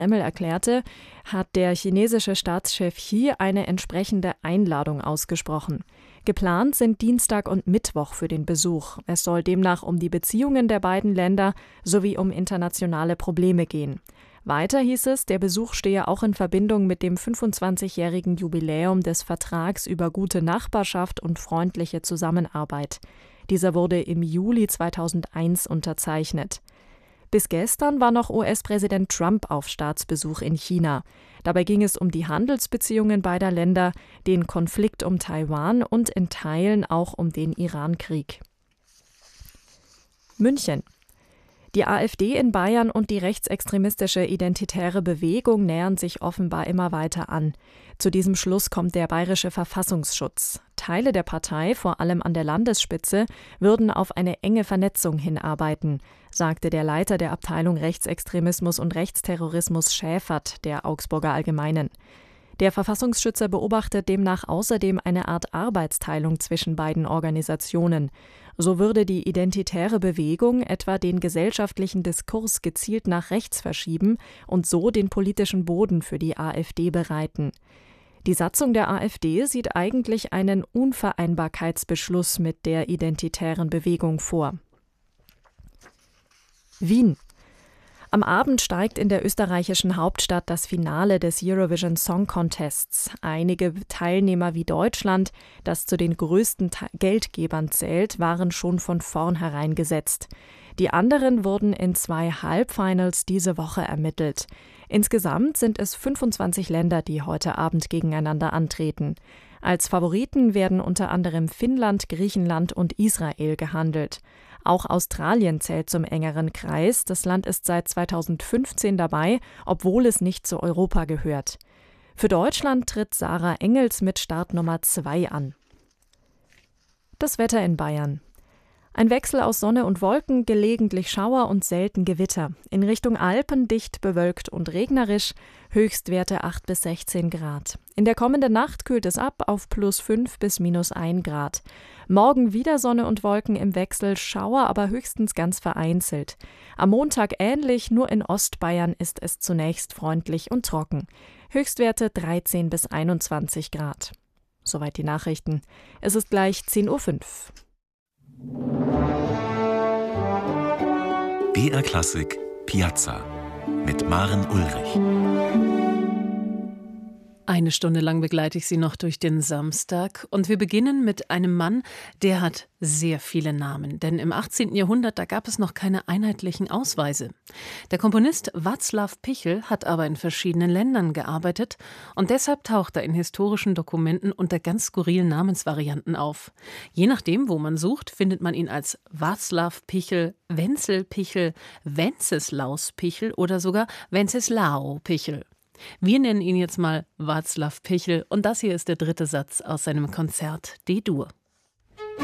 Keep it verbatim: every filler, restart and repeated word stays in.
Kreml erklärte, hat der chinesische Staatschef Xi eine entsprechende Einladung ausgesprochen. Geplant sind Dienstag und Mittwoch für den Besuch. Es soll demnach um die Beziehungen der beiden Länder sowie um internationale Probleme gehen. Weiter hieß es, der Besuch stehe auch in Verbindung mit dem fünfundzwanzigjährigen Jubiläum des Vertrags über gute Nachbarschaft und freundliche Zusammenarbeit. Dieser wurde im Juli zweitausendeins unterzeichnet. Bis gestern war noch U S-Präsident Trump auf Staatsbesuch in China. Dabei ging es um die Handelsbeziehungen beider Länder, den Konflikt um Taiwan und in Teilen auch um den Irankrieg. München. Die AfD in Bayern und die rechtsextremistische Identitäre Bewegung nähern sich offenbar immer weiter an. Zu diesem Schluss kommt der Bayerische Verfassungsschutz. Teile der Partei, vor allem an der Landesspitze, würden auf eine enge Vernetzung hinarbeiten, sagte der Leiter der Abteilung Rechtsextremismus und Rechtsterrorismus Schäfert der Augsburger Allgemeinen. Der Verfassungsschützer beobachtet demnach außerdem eine Art Arbeitsteilung zwischen beiden Organisationen. So würde die identitäre Bewegung etwa den gesellschaftlichen Diskurs gezielt nach rechts verschieben und so den politischen Boden für die AfD bereiten. Die Satzung der AfD sieht eigentlich einen Unvereinbarkeitsbeschluss mit der identitären Bewegung vor. Wien. Am Abend steigt in der österreichischen Hauptstadt das Finale des Eurovision Song Contests. Einige Teilnehmer wie Deutschland, das zu den größten Geldgebern zählt, waren schon von vornherein gesetzt. Die anderen wurden in zwei Halbfinals diese Woche ermittelt. Insgesamt sind es fünfundzwanzig Länder, die heute Abend gegeneinander antreten. Als Favoriten werden unter anderem Finnland, Griechenland und Israel gehandelt. Auch Australien zählt zum engeren Kreis. Das Land ist seit zweitausendfünfzehn dabei, obwohl es nicht zu Europa gehört. Für Deutschland tritt Sarah Engels mit Startnummer zwei an. Das Wetter in Bayern. Ein Wechsel aus Sonne und Wolken, gelegentlich Schauer und selten Gewitter. In Richtung Alpen dicht bewölkt und regnerisch, Höchstwerte acht bis sechzehn Grad. In der kommenden Nacht kühlt es ab auf plus fünf bis minus ein Grad. Morgen wieder Sonne und Wolken im Wechsel, Schauer aber höchstens ganz vereinzelt. Am Montag ähnlich, nur in Ostbayern ist es zunächst freundlich und trocken. Höchstwerte dreizehn bis einundzwanzig Grad. Soweit die Nachrichten. Es ist gleich zehn Uhr fünf. B R Klassik Piazza mit Maren Ulrich. Eine Stunde lang begleite ich Sie noch durch den Samstag und wir beginnen mit einem Mann, der hat sehr viele Namen, denn im achtzehnten Jahrhundert, da gab es noch keine einheitlichen Ausweise. Der Komponist Václav Pichel hat aber in verschiedenen Ländern gearbeitet und deshalb taucht er in historischen Dokumenten unter ganz skurrilen Namensvarianten auf. Je nachdem, wo man sucht, findet man ihn als Václav Pichel, Wenzel Pichel, Wenceslaus Pichel oder sogar Wenceslao Pichel. Wir nennen ihn jetzt mal Václav Pichel und das hier ist der dritte Satz aus seinem Konzert D-Dur.